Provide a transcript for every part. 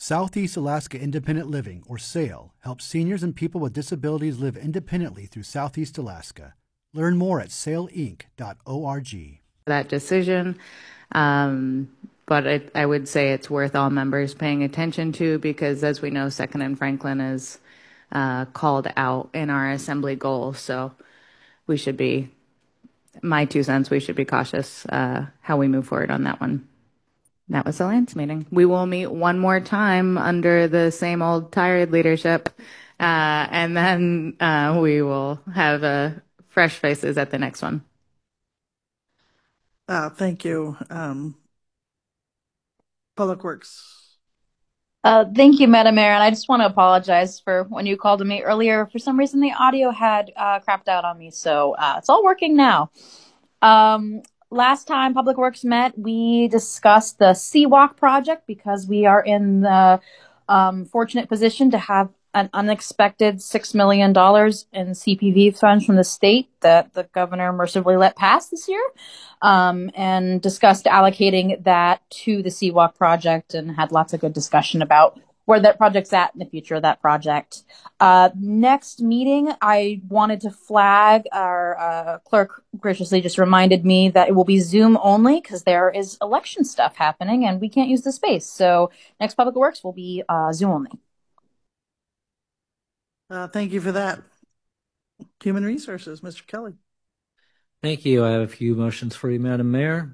Southeast Alaska Independent Living, or SAIL, helps seniors and people with disabilities live independently through Southeast Alaska. Learn more at sailinc.org. That decision, but I would say it's worth all members paying attention to because, as we know, Second and Franklin is called out in our assembly goal. So we should be, my 2 cents, we should be cautious how we move forward on that one. That was the Lance meeting. We will meet one more time under the same old tired leadership, and then we will have fresh faces at the next one. Thank you. Public Works. Thank you, Madam Mayor. And I just want to apologize for when you called me earlier. For some reason, the audio had crapped out on me. So it's all working now. Last time Public Works met, we discussed the Seawalk project because we are in the fortunate position to have an unexpected $6 million in CPV funds from the state that the governor mercifully let pass this year, and discussed allocating that to the Seawalk project and had lots of good discussion about where that project's at in the future of that project. Next meeting, I wanted to flag, our clerk graciously just reminded me that it will be Zoom only because there is election stuff happening and we can't use the space. So next Public Works will be Zoom only. Thank you for that. Human Resources, Mr. Kelly. Thank you. I have a few motions for you, Madam Mayor.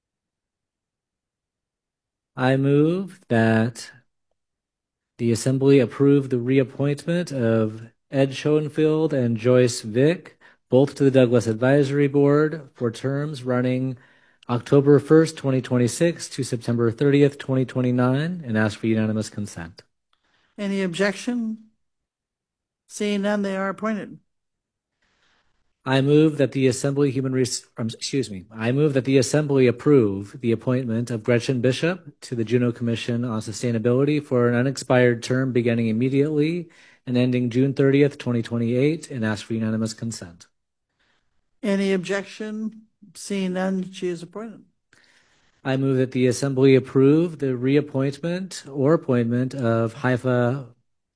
I move that the Assembly approve the reappointment of Ed Schoenfield and Joyce Vick, both to the Douglas Advisory Board for terms running October 1st, 2026 to September 30th, 2029, and ask for unanimous consent. Any objection? Seeing none, they are appointed. I move that the Assembly I move that the Assembly approve the appointment of Gretchen Bishop to the Juneau Commission on Sustainability for an unexpired term beginning immediately and ending June 30th, 2028, and ask for unanimous consent. Any objection? Seeing none, she is appointed. I move that the Assembly approve the reappointment or appointment of Haifa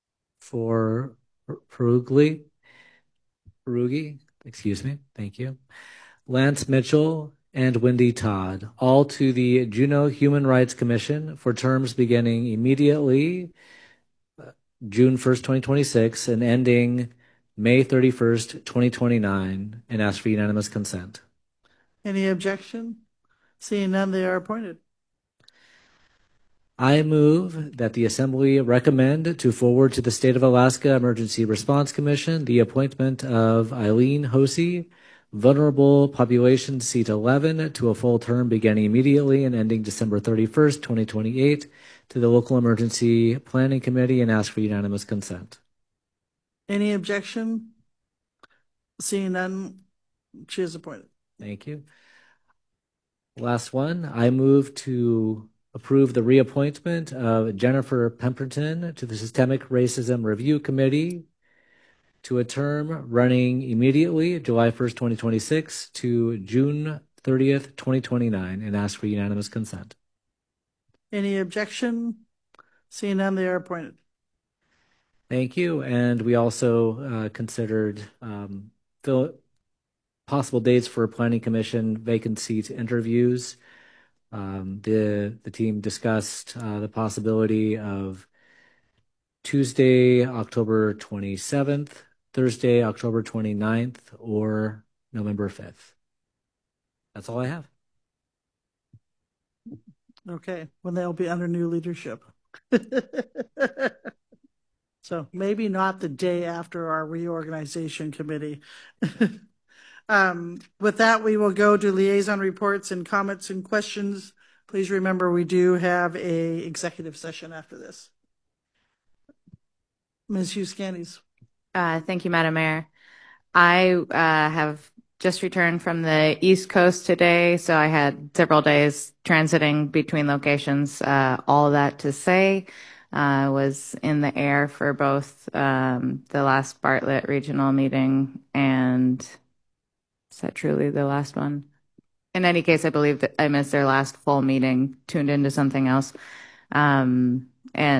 Farugi, thank you, Lance Mitchell, and Wendy Todd, all to the Juneau Human Rights Commission for terms beginning immediately June 1st, 2026, and ending May 31st, 2029, and ask for unanimous consent. Any objection? Seeing none, they are appointed. I move that the Assembly recommend to forward to the State of Alaska Emergency Response Commission the appointment of Eileen Hosey, Vulnerable Population Seat 11, to a full term beginning immediately and ending December 31st, 2028, to the Local Emergency Planning Committee, and ask for unanimous consent. Any objection? Seeing none, she is appointed. Thank you. Last one, I move to approve the reappointment of Jennifer Pemberton to the Systemic Racism Review Committee to a term running immediately July 1st, 2026 to June 30th, 2029, and ask for unanimous consent. Any objection? Seeing none, they are appointed. Thank you. And we also considered possible dates for Planning Commission vacant seat interviews. The team discussed the possibility of Tuesday, October 27th, Thursday, October 29th, or November 5th. That's all I have. Okay, when they'll be under new leadership. So maybe not the day after our reorganization committee. With that, we will go to liaison reports and comments and questions. Please remember we do have a executive session after this. Ms. Hughes-Candies. Thank you, Madam Mayor. I have just returned from the East Coast today, so I had several days transiting between locations. All of that to say, I was in the air for both the last Bartlett regional meeting and is that truly the last one? In any case, I believe that I missed their last full meeting, tuned into something else. And